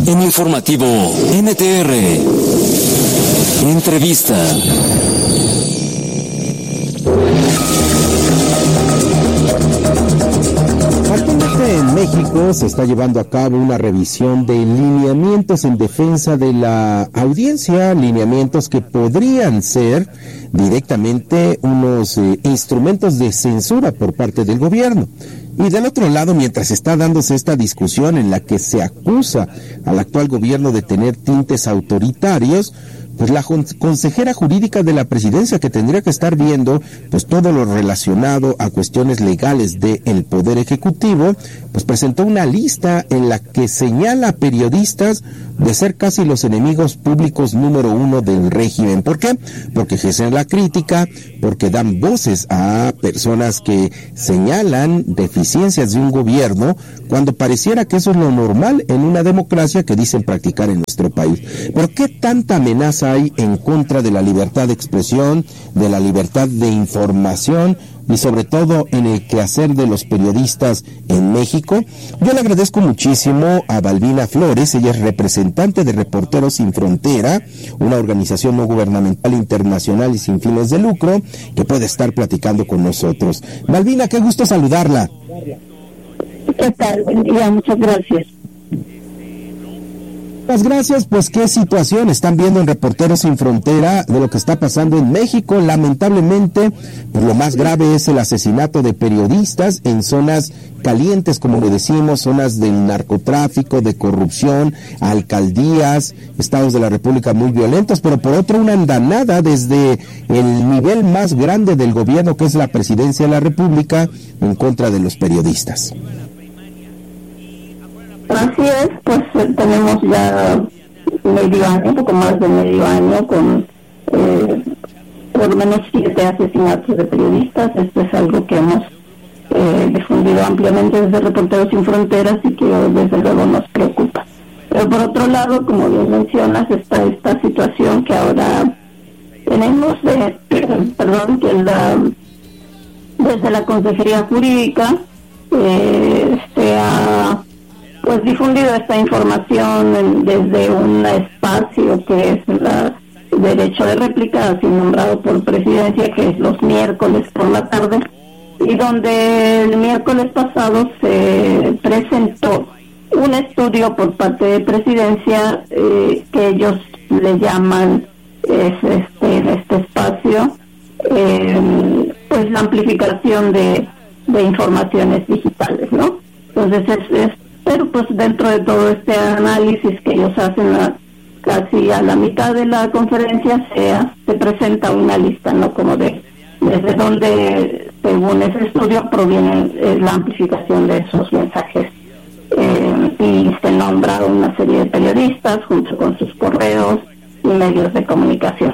En Informativo NTR. Entrevista. Actualmente en México se está llevando a cabo una revisión de lineamientos en defensa de la audiencia, lineamientos que podrían ser directamente unos instrumentos de censura por parte del gobierno. Y del otro lado, mientras está dándose esta discusión en la que se acusa al actual gobierno de tener tintes autoritarios, pues la consejera jurídica de la presidencia, que tendría que estar viendo pues todo lo relacionado a cuestiones legales del Poder Ejecutivo, pues presentó una lista en la que señala a periodistas de ser casi los enemigos públicos número uno del régimen. ¿Por qué? Porque ejercen la crítica, porque dan voces a personas que señalan deficiencias de un gobierno, cuando pareciera que eso es lo normal en una democracia que dicen practicar en nuestro país. Pero ¿qué tanta amenaza hay en contra de la libertad de expresión, de la libertad de información y sobre todo en el quehacer de los periodistas en México? Yo le agradezco muchísimo a Balbina Flores. Ella es representante de Reporteros Sin Frontera, una organización no gubernamental internacional y sin fines de lucro, que puede estar platicando con nosotros. Balbina, qué gusto saludarla. ¿Qué tal? Buen día, muchas gracias. Muchas gracias. Pues qué situación están viendo en Reporteros Sin Frontera de lo que está pasando en México. Lamentablemente, pues lo más grave es el asesinato de periodistas en zonas calientes, como le decimos, zonas del narcotráfico, de corrupción, alcaldías, estados de la República muy violentos, pero por otro una andanada desde el nivel más grande del gobierno, que es la Presidencia de la República, en contra de los periodistas. Así es, pues tenemos ya medio año, un poco más de medio año, con por lo menos 7 asesinatos de periodistas. Esto es algo que hemos difundido ampliamente desde Reporteros Sin Fronteras y que desde luego nos preocupa. Pero por otro lado, como bien mencionas, está esta situación que ahora tenemos desde la Consejería Jurídica se ha pues difundido esta información desde un espacio que es el derecho de réplica, así nombrado por Presidencia, que es los miércoles por la tarde, y donde el miércoles pasado se presentó un estudio por parte de Presidencia que ellos le llaman en este espacio pues la amplificación de informaciones digitales, ¿no? Entonces pero pues dentro de todo este análisis que ellos hacen casi a la mitad de la conferencia se presenta una lista, ¿no? Como desde donde, según ese estudio, proviene la amplificación de esos mensajes. Y se nombra una serie de periodistas junto con sus correos y medios de comunicación.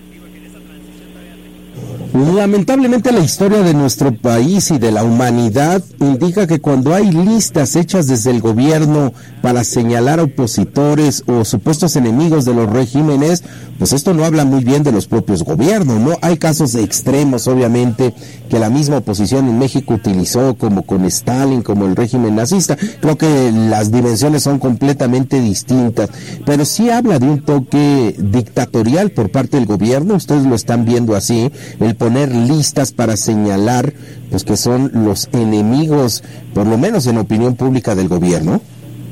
Lamentablemente la historia de nuestro país y de la humanidad indica que cuando hay listas hechas desde el gobierno para señalar opositores o supuestos enemigos de los regímenes, pues esto no habla muy bien de los propios gobiernos, ¿no? Hay casos extremos, obviamente, que la misma oposición en México utilizó, como con Stalin, como el régimen nazista. Creo que las dimensiones son completamente distintas, pero sí habla de un toque dictatorial por parte del gobierno. Ustedes lo están viendo así, el poner listas para señalar pues que son los enemigos, por lo menos en opinión pública, del gobierno.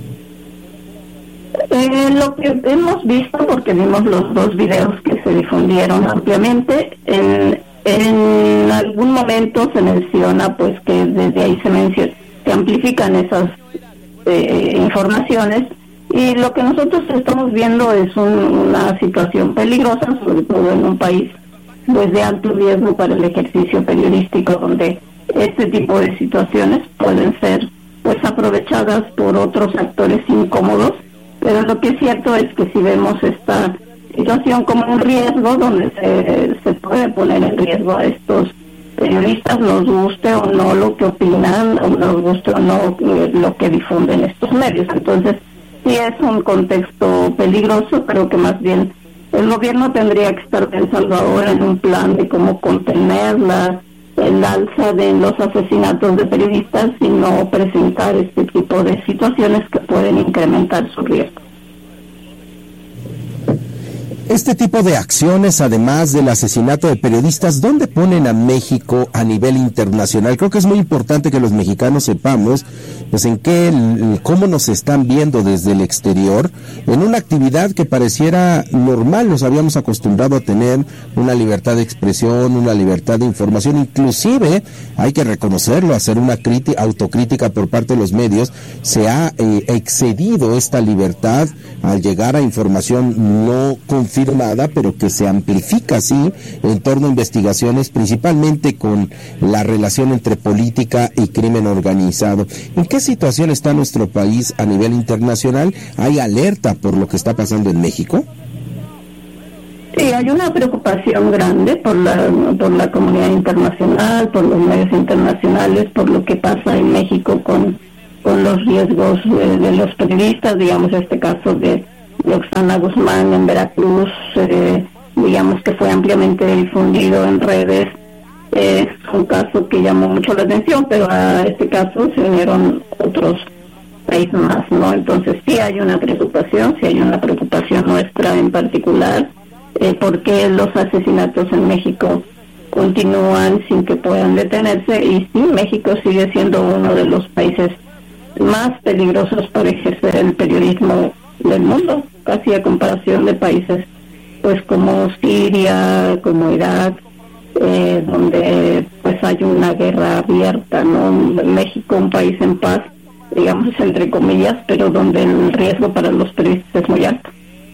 Lo que hemos visto, porque vimos los 2 videos que se difundieron ampliamente, en algún momento se menciona pues que desde ahí se amplifican esas informaciones, y lo que nosotros estamos viendo es una situación peligrosa, sobre todo en un país pues de alto riesgo para el ejercicio periodístico, donde este tipo de situaciones pueden ser pues aprovechadas por otros actores incómodos. Pero lo que es cierto es que si vemos esta situación como un riesgo, donde se puede poner en riesgo a estos periodistas, nos guste o no lo que opinan, o nos guste o no lo que difunden estos medios. Entonces sí es un contexto peligroso, pero que más bien el gobierno tendría que estar pensando ahora en un plan de cómo contener el alza de los asesinatos de periodistas y no presentar este tipo de situaciones que pueden incrementar su riesgo. Este tipo de acciones, además del asesinato de periodistas, ¿dónde ponen a México a nivel internacional? Creo que es muy importante que los mexicanos sepamos, pues, cómo nos están viendo desde el exterior, en una actividad que pareciera normal. Nos habíamos acostumbrado a tener una libertad de expresión, una libertad de información, inclusive, hay que reconocerlo, hacer una autocrítica por parte de los medios. Se ha excedido esta libertad al llegar a información no confirmada, pero que se amplifica así en torno a investigaciones, principalmente con la relación entre política y crimen organizado. ¿En qué situación está nuestro país a nivel internacional? ¿Hay alerta por lo que está pasando en México? Sí, hay una preocupación grande por la comunidad internacional, por los medios internacionales, por lo que pasa en México con los riesgos de los periodistas, digamos este caso de Oxana Guzmán en Veracruz, digamos que fue ampliamente difundido en redes. Es un caso que llamó mucho la atención, pero a este caso se unieron otros 6 más, ¿no? Entonces sí hay una preocupación nuestra en particular, porque los asesinatos en México continúan sin que puedan detenerse, y sí, México sigue siendo uno de los países más peligrosos para ejercer el periodismo del mundo, casi a comparación de países pues como Siria, como Irak, donde pues hay una guerra abierta, ¿no? México, un país en paz, digamos entre comillas, pero donde el riesgo para los periodistas es muy alto.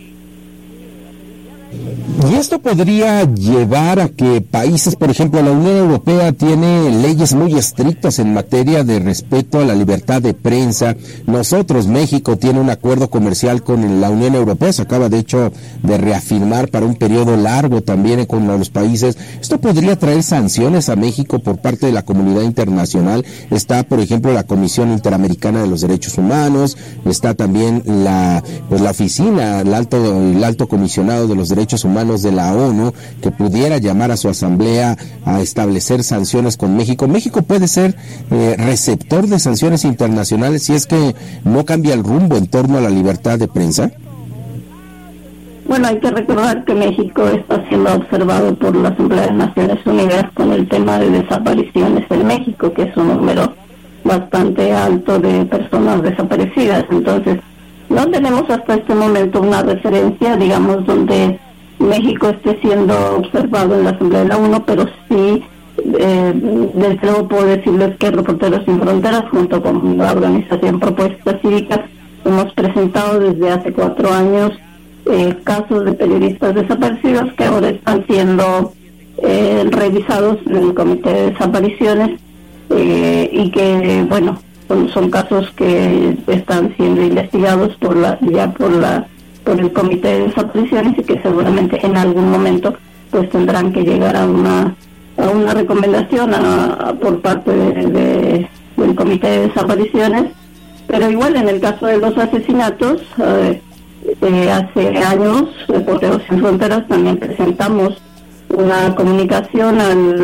Y esto podría llevar a que países, por ejemplo, la Unión Europea tiene leyes muy estrictas en materia de respeto a la libertad de prensa. Nosotros, México, tiene un acuerdo comercial con la Unión Europea, se acaba de hecho de reafirmar para un periodo largo también con los países. Esto podría traer sanciones a México por parte de la comunidad internacional. Está, por ejemplo, la Comisión Interamericana de los Derechos Humanos, está también la oficina, el alto comisionado de los derechos humanos de la ONU, que pudiera llamar a su asamblea a establecer sanciones con México. ¿México puede ser receptor de sanciones internacionales si es que no cambia el rumbo en torno a la libertad de prensa? Bueno, hay que recordar que México está siendo observado por la Asamblea de Naciones Unidas con el tema de desapariciones en México, que es un número bastante alto de personas desaparecidas. Entonces, no tenemos hasta este momento una referencia, digamos, donde México esté siendo observado en la Asamblea de la ONU, pero sí, desde luego puedo decirles que Reporteros Sin Fronteras, junto con la organización Propuestas Cívicas, hemos presentado desde hace 4 años casos de periodistas desaparecidos que ahora están siendo revisados en el Comité de Desapariciones, y que, bueno, son casos que están siendo investigados por el Comité de Desapariciones, y que seguramente en algún momento pues tendrán que llegar a una recomendación por parte del Comité de Desapariciones. Pero igual en el caso de los asesinatos, hace años Reporteros Sin Fronteras también presentamos una comunicación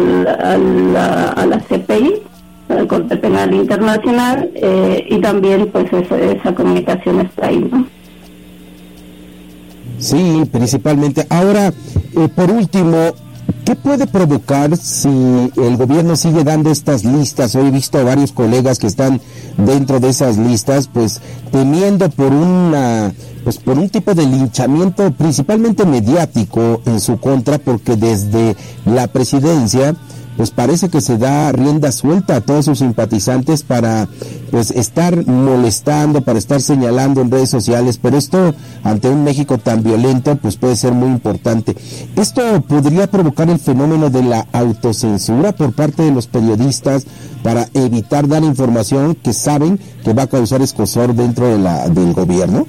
a la CPI, al Corte Penal Internacional, y también pues esa comunicación está ahí, ¿no? Sí, principalmente. Ahora, por último, ¿qué puede provocar si el gobierno sigue dando estas listas? Hoy he visto a varios colegas que están dentro de esas listas, pues temiendo por un tipo de linchamiento principalmente mediático en su contra, porque desde la presidencia pues parece que se da rienda suelta a todos sus simpatizantes para pues estar molestando, para estar señalando en redes sociales, pero esto ante un México tan violento pues puede ser muy importante. ¿Esto podría provocar el fenómeno de la autocensura por parte de los periodistas para evitar dar información que saben que va a causar escozor dentro del gobierno?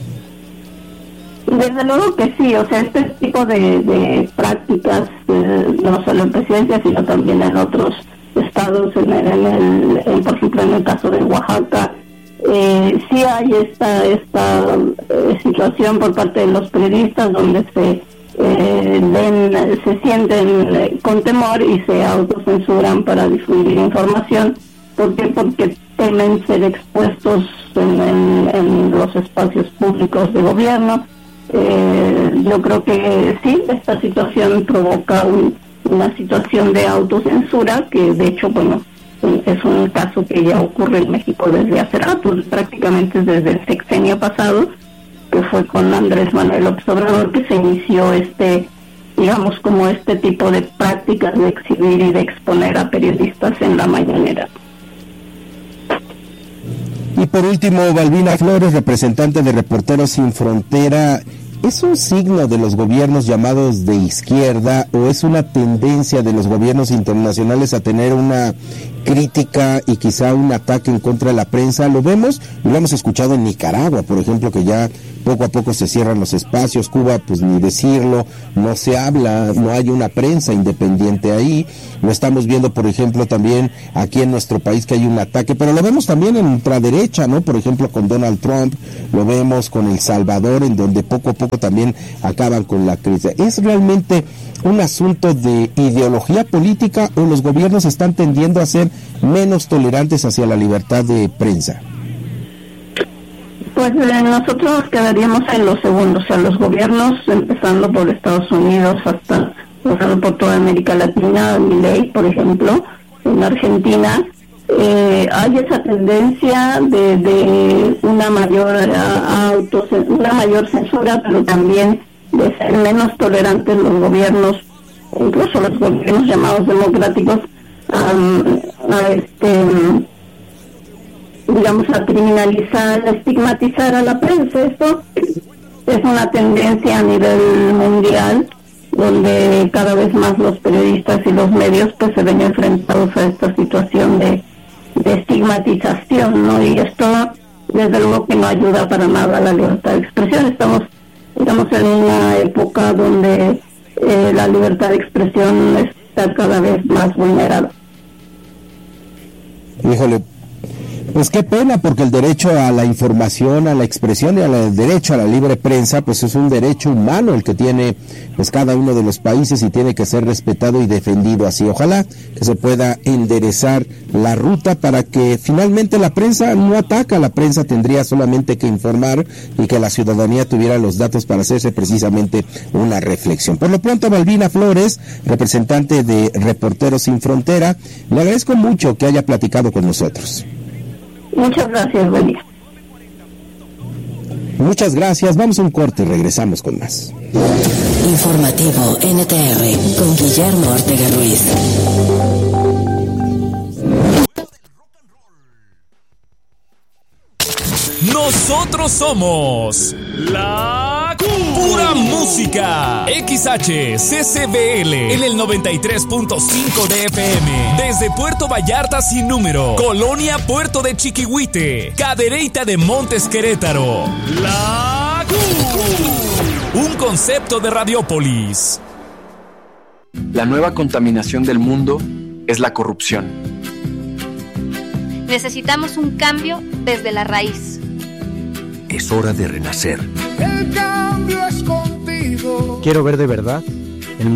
Desde luego que sí, o sea, este tipo de prácticas, no solo en presidencia, sino también en otros estados, por ejemplo, en el caso de Oaxaca, sí hay esta situación por parte de los periodistas donde se sienten con temor y se autocensuran para difundir información. ¿Por qué? Porque temen ser expuestos en los espacios públicos de gobierno. Yo creo que sí, esta situación provoca una situación de autocensura que de hecho, bueno, es un caso que ya ocurre en México desde hace rato, prácticamente desde el sexenio pasado, que fue con Andrés Manuel López Obrador que se inició digamos, como este tipo de prácticas de exhibir y de exponer a periodistas en la mañanera. Y por último, Balbina Flores, representante de Reporteros Sin Frontera, ¿es un signo de los gobiernos llamados de izquierda o es una tendencia de los gobiernos internacionales a tener una crítica y quizá un ataque en contra de la prensa? Lo vemos, lo hemos escuchado en Nicaragua, por ejemplo, que ya poco a poco se cierran los espacios. Cuba, pues ni decirlo, no se habla, no hay una prensa independiente ahí. Lo estamos viendo, por ejemplo, también aquí en nuestro país, que hay un ataque, pero lo vemos también en ultraderecha, ¿no? Por ejemplo, con Donald Trump, lo vemos con El Salvador, en donde poco a poco también acaban con la crisis. ¿Es realmente un asunto de ideología política o los gobiernos están tendiendo a ser menos tolerantes hacia la libertad de prensa? Pues nosotros nos quedaríamos en los segundos, o sea, los gobiernos, empezando por Estados Unidos hasta pasando por toda América Latina, Milei, por ejemplo, en Argentina, hay esa tendencia de una mayor una mayor censura, pero también de ser menos tolerantes los gobiernos, incluso los gobiernos llamados democráticos, digamos, a criminalizar, a estigmatizar a la prensa. Esto es una tendencia a nivel mundial, donde cada vez más los periodistas y los medios pues se ven enfrentados a esta situación de estigmatización, ¿no? Y esto, desde luego, que no ayuda para nada a la libertad de expresión. Estamos, digamos, en una época donde la libertad de expresión está cada vez más vulnerada. Híjole, pues qué pena, porque el derecho a la información, a la expresión y el derecho a la libre prensa, pues es un derecho humano el que tiene pues cada uno de los países y tiene que ser respetado y defendido así. Ojalá que se pueda enderezar la ruta para que finalmente la prensa no ataca, la prensa tendría solamente que informar y que la ciudadanía tuviera los datos para hacerse precisamente una reflexión. Por lo pronto, Balbina Flores, representante de Reporteros Sin Frontera, le agradezco mucho que haya platicado con nosotros. Muchas gracias, buen día. Muchas gracias, vamos a un corte y regresamos con más. Informativo NTR con Guillermo Ortega Ruiz. Nosotros somos la pura música. XHCCBL en el 93.5 de FM. Desde Puerto Vallarta sin número. Colonia Puerto de Chiquihuite. Cadereyta de Montes Querétaro. La un concepto de Radiópolis. La nueva contaminación del mundo es la corrupción. Necesitamos un cambio desde la raíz. Es hora de renacer. El cambio es contigo. Quiero ver de verdad